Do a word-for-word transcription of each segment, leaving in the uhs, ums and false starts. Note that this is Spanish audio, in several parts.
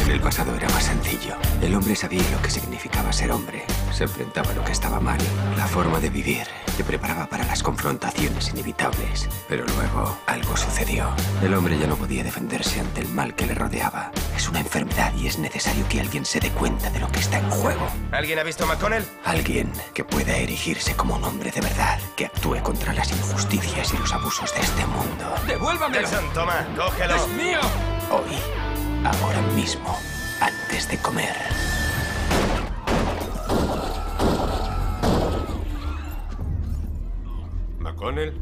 En el pasado era más sencillo. El hombre sabía lo que significaba ser hombre. Se enfrentaba a lo que estaba mal, la forma de vivir. Te preparaba para las confrontaciones inevitables. Pero luego algo sucedió. El hombre ya no podía defenderse ante el mal que le rodeaba. Es una enfermedad y es necesario que alguien se dé cuenta de lo que está en juego. ¿Alguien ha visto a McConnell? Alguien que pueda erigirse como un hombre de verdad. Que actúe contra las injusticias y los abusos de este mundo. ¡Devuélvamelo! Nelson, toma, cógelo. ¡Es mío! Hoy, ahora mismo, antes de comer. ¿McConnell?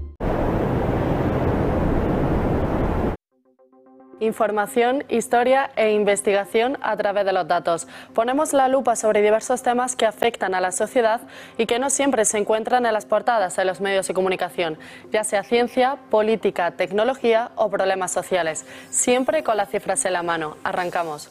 Información, historia e investigación a través de los datos. Ponemos la lupa sobre diversos temas que afectan a la sociedad y que no siempre se encuentran en las portadas de los medios de comunicación, ya sea ciencia, política, tecnología o problemas sociales. Siempre con las cifras en la mano. Arrancamos.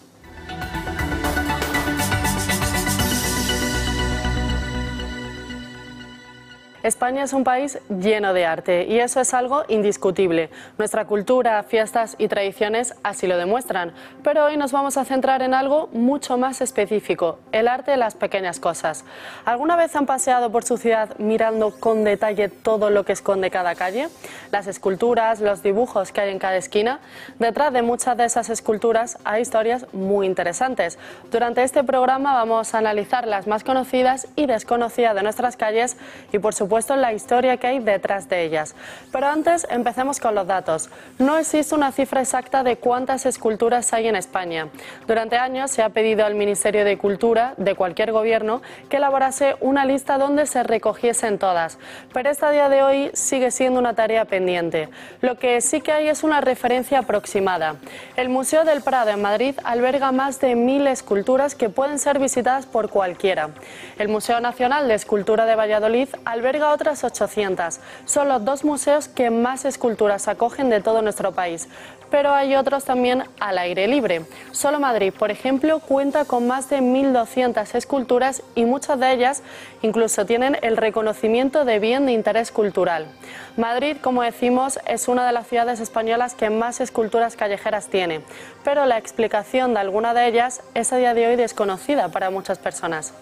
España es un país lleno de arte y eso es algo indiscutible. Nuestra cultura, fiestas y tradiciones así lo demuestran. Pero hoy nos vamos a centrar en algo mucho más específico, el arte de las pequeñas cosas. ¿Alguna vez han paseado por su ciudad mirando con detalle todo lo que esconde cada calle? Las esculturas, los dibujos que hay en cada esquina. Detrás de muchas de esas esculturas hay historias muy interesantes. Durante este programa vamos a analizar las más conocidas y desconocidas de nuestras calles y por supuesto la historia que hay detrás de ellas. Pero antes empecemos con los datos. No existe una cifra exacta de cuántas esculturas hay en España. Durante años se ha pedido al Ministerio de Cultura de cualquier gobierno que elaborase una lista donde se recogiesen todas, pero esta día de hoy sigue siendo una tarea pendiente. Lo que sí que hay es una referencia aproximada. El Museo del Prado en Madrid alberga más de mil esculturas que pueden ser visitadas por cualquiera. El Museo Nacional de Escultura de Valladolid alberga otras ochocientas. Son los dos museos que más esculturas acogen de todo nuestro país. Pero hay otros también al aire libre. Solo Madrid, por ejemplo, cuenta con más de mil doscientas esculturas y muchas de ellas incluso tienen el reconocimiento de bien de interés cultural. Madrid, como decimos, es una de las ciudades españolas que más esculturas callejeras tiene, pero la explicación de alguna de ellas es a día de hoy desconocida para muchas personas.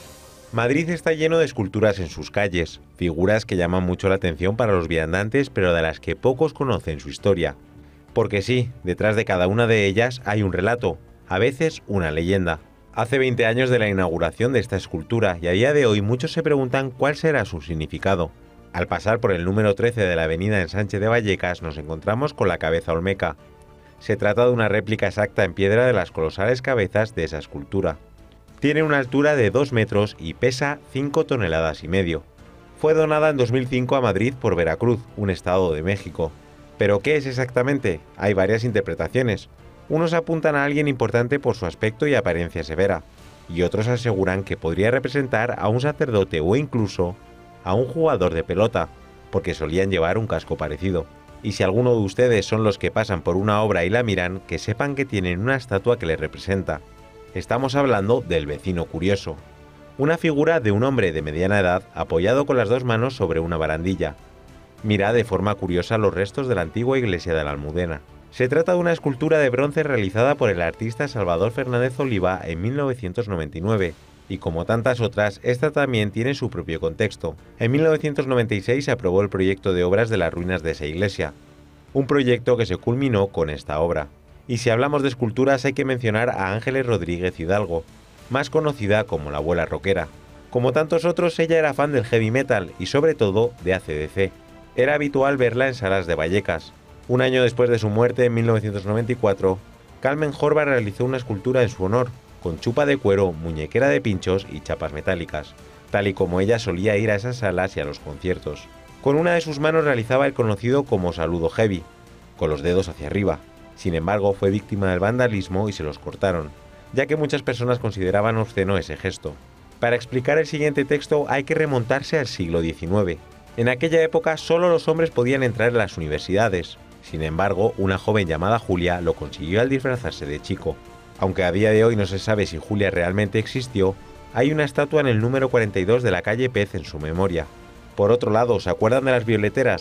Madrid está lleno de esculturas en sus calles, figuras que llaman mucho la atención para los viandantes, pero de las que pocos conocen su historia. Porque sí, detrás de cada una de ellas hay un relato, a veces una leyenda. Hace veinte años de la inauguración de esta escultura y a día de hoy muchos se preguntan cuál será su significado. Al pasar por el número trece de la avenida en Sánchez de Vallecas nos encontramos con la cabeza olmeca. Se trata de una réplica exacta en piedra de las colosales cabezas de esa escultura. Tiene una altura de dos metros y pesa cinco toneladas y medio. Fue donada en dos mil cinco a Madrid por Veracruz, un estado de México. ¿Pero qué es exactamente? Hay varias interpretaciones. Unos apuntan a alguien importante por su aspecto y apariencia severa, y otros aseguran que podría representar a un sacerdote o incluso a un jugador de pelota, porque solían llevar un casco parecido. Y si alguno de ustedes son los que pasan por una obra y la miran, que sepan que tienen una estatua que les representa. Estamos hablando del vecino curioso, una figura de un hombre de mediana edad apoyado con las dos manos sobre una barandilla. Mira de forma curiosa los restos de la antigua iglesia de la Almudena. Se trata de una escultura de bronce realizada por el artista Salvador Fernández Oliva en mil novecientos noventa y nueve, y como tantas otras, esta también tiene su propio contexto. En mil novecientos noventa y seis se aprobó el proyecto de obras de las ruinas de esa iglesia, un proyecto que se culminó con esta obra. Y si hablamos de esculturas hay que mencionar a Ángeles Rodríguez Hidalgo, más conocida como la abuela rockera. Como tantos otros, ella era fan del heavy metal y sobre todo de A C D C. Era habitual verla en salas de Vallecas. Un año después de su muerte, en mil novecientos noventa y cuatro, Carmen Jorba realizó una escultura en su honor, con chupa de cuero, muñequera de pinchos y chapas metálicas, tal y como ella solía ir a esas salas y a los conciertos. Con una de sus manos realizaba el conocido como saludo heavy, con los dedos hacia arriba. Sin embargo, fue víctima del vandalismo y se los cortaron, ya que muchas personas consideraban obsceno ese gesto. Para explicar el siguiente texto hay que remontarse al siglo diecinueve. En aquella época solo los hombres podían entrar en las universidades. Sin embargo, una joven llamada Julia lo consiguió al disfrazarse de chico. Aunque a día de hoy no se sabe si Julia realmente existió, hay una estatua en el número cuarenta y dos de la calle Pez en su memoria. Por otro lado, ¿se acuerdan de las violeteras?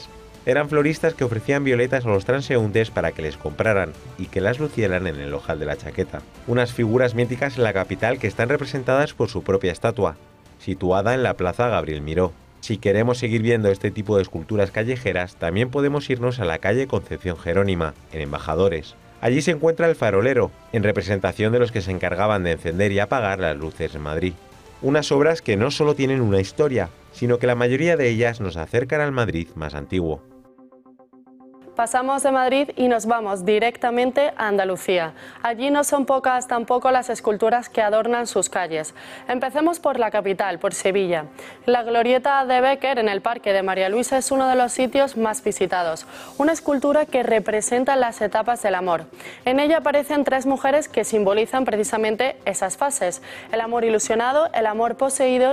Eran floristas que ofrecían violetas a los transeúntes para que les compraran y que las lucieran en el ojal de la chaqueta. Unas figuras míticas en la capital que están representadas por su propia estatua, situada en la Plaza Gabriel Miró. Si queremos seguir viendo este tipo de esculturas callejeras, también podemos irnos a la calle Concepción Jerónima, en Embajadores. Allí se encuentra el Farolero, en representación de los que se encargaban de encender y apagar las luces en Madrid. Unas obras que no solo tienen una historia, sino que la mayoría de ellas nos acercan al Madrid más antiguo. Pasamos de Madrid y nos vamos directamente a Andalucía. Allí no son pocas tampoco las esculturas que adornan sus calles. Empecemos por la capital, por Sevilla. La glorieta de Bécquer en el Parque de María Luisa es uno de los sitios más visitados. Una escultura que representa las etapas del amor. En ella aparecen tres mujeres que simbolizan precisamente esas fases: el amor ilusionado, el amor poseído